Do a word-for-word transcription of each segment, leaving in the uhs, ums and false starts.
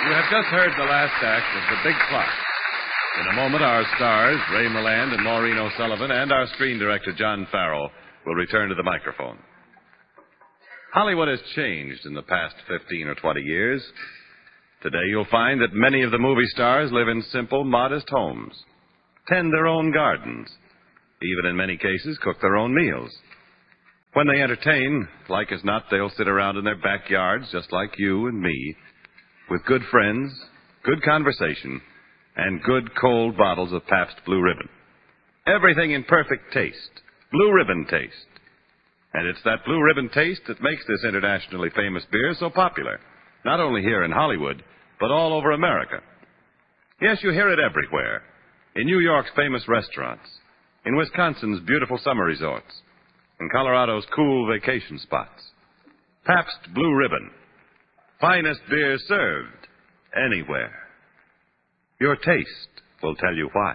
You have just heard the last act of The Big Clock. In a moment, our stars, Ray Milland and Maureen O'Sullivan, and our screen director, John Farrell, will return to the microphone. Hollywood has changed in the past fifteen or twenty years. Today, you'll find that many of the movie stars live in simple, modest homes, tend their own gardens, even in many cases cook their own meals. When they entertain, like as not, they'll sit around in their backyards just like you and me, with good friends, good conversation, and good cold bottles of Pabst Blue Ribbon. Everything in perfect taste. Blue Ribbon taste. And it's that Blue Ribbon taste that makes this internationally famous beer so popular, not only here in Hollywood, but all over America. Yes, you hear it everywhere. In New York's famous restaurants, in Wisconsin's beautiful summer resorts, in Colorado's cool vacation spots. Pabst Blue Ribbon. Finest beer served anywhere. Your taste will tell you why.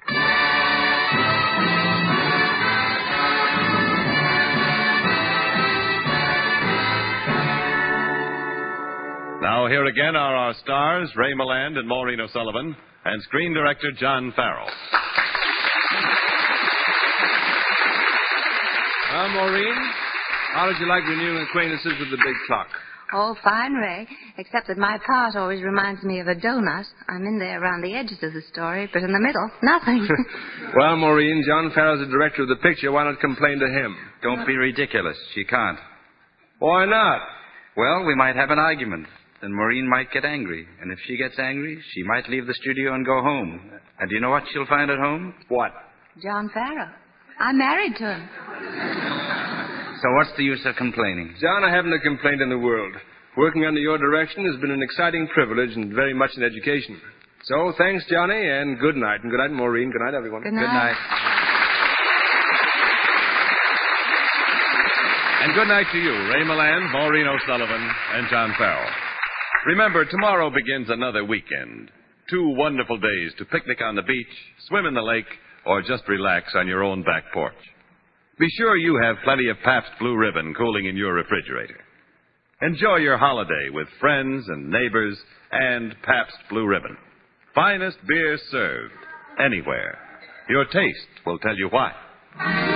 Now, here again are our stars, Ray Milland and Maureen O'Sullivan, and screen director John Farrell. Well, Maureen, how did you like renewing acquaintances with the Big Clock? Oh, fine, Ray. Except that my part always reminds me of a donut. I'm in there around the edges of the story, but in the middle, nothing. Well, Maureen, John Farrell's the director of the picture. Why not complain to him? Don't be ridiculous. She can't. Why not? Well, we might have an argument. Then Maureen might get angry. And if she gets angry, she might leave the studio and go home. And do you know what she'll find at home? What? John Farrell. I'm married to him. So what's the use of complaining? John, I haven't a complaint in the world. Working under your direction has been an exciting privilege and very much an education. So thanks, Johnny, and good night. And good night, Maureen. Good night, everyone. Good night. Good night. And good night to you, Ray Milland, Maureen O'Sullivan, and John Farrell. Remember, tomorrow begins another weekend. Two wonderful days to picnic on the beach, swim in the lake, or just relax on your own back porch. Be sure you have plenty of Pabst Blue Ribbon cooling in your refrigerator. Enjoy your holiday with friends and neighbors and Pabst Blue Ribbon. Finest beer served anywhere. Your taste will tell you why.